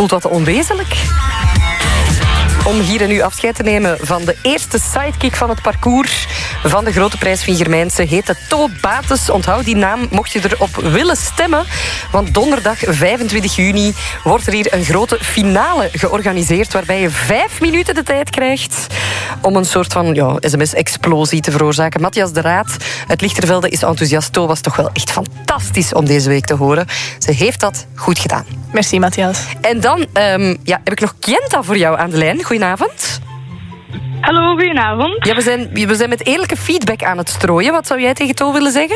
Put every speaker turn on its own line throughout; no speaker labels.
voelt wat onwezenlijk. Om hier en nu afscheid te nemen van de eerste sidekick van het parcours van de Grote Prijs van Germijnse heette To Bates. Onthoud die naam, mocht je erop willen stemmen. Want donderdag 25 juni wordt er hier een grote finale georganiseerd waarbij je 5 minuten de tijd krijgt om een soort van sms-explosie te veroorzaken. Matthias de Raad uit Lichtervelde is enthousiast. To was toch wel echt fantastisch om deze week te horen. Ze heeft dat goed gedaan.
Merci, Matthias.
En dan heb ik nog Kienta voor jou aan de lijn. Goedenavond.
Hallo, goedenavond.
Ja, we zijn met eerlijke feedback aan het strooien. Wat zou jij tegen To willen zeggen?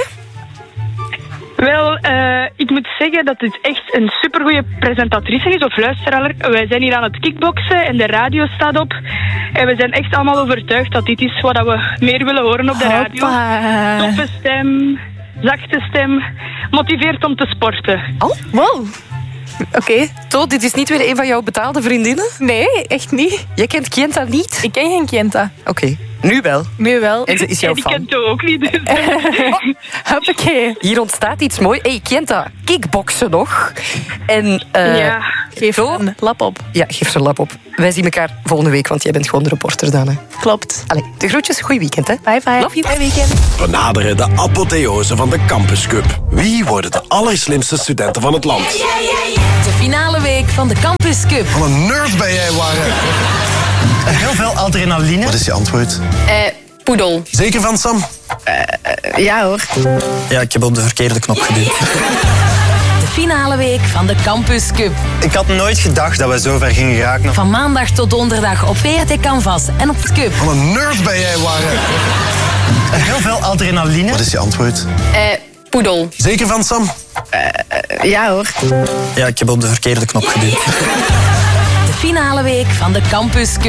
Wel, ik moet zeggen dat dit echt een supergoeie presentatrice is, of luisteraar. Wij zijn hier aan het kickboksen en de radio staat op. En we zijn echt allemaal overtuigd dat dit is wat we meer willen horen op de radio.
Hoppa.
Toffe stem, zachte stem, motiveert om te sporten.
Oh,
Wow. Oké.
To, dit is niet weer een van jouw betaalde vriendinnen?
Nee, echt niet.
Jij kent Kienta niet?
Ik ken geen Kienta.
Oké, nu wel.
Nu wel.
En ze is jouw
Die
fan.
kent ook niet. Dus.
Hoppakee.
Hier ontstaat iets moois. Hey, Kienta, kickboksen nog. En
Ja.
Geef
Zo.
een lap op.
ja, geef er een lap op. Wij zien elkaar volgende week, want jij bent gewoon de reporter dan. Hè.
Klopt.
Allee, de groetjes, goeie weekend, hè.
Bye bye.
Love you.
Fijn weekend.
We naderen de apotheose van de Campus Cup. Wie worden de allerslimste studenten van het land?
De finale week van de Campus Cup.
Wat een nerd ben jij, Warren.
Heel veel adrenaline.
Wat is je antwoord?
Poedel.
Zeker van, Sam?
Ja hoor.
Ja, ik heb op de verkeerde knop geduwd.
De finale week van de Campus Cup.
Ik had nooit gedacht dat we zo ver gingen geraken.
Van maandag tot donderdag op VRT Canvas en op het Cup.
Wat een nerd ben jij, Warren.
Heel veel adrenaline.
Wat is je antwoord?
Poedel.
Zeker van, Sam?
Ja hoor.
Ja, ik heb op de verkeerde knop geduwd.
De finale week van de Campus Cup.